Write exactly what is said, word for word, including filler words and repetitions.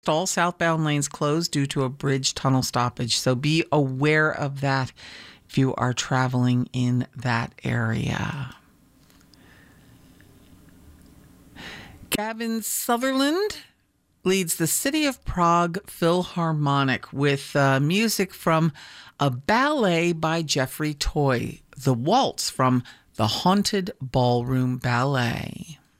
All southbound lanes closed due to a bridge tunnel stoppage. So be aware of that if you are traveling in that area. Gavin Sutherland leads the City of Prague Philharmonic with uh, music from a ballet by Jeffrey Toy, The Waltz from the Haunted Ballroom Ballet.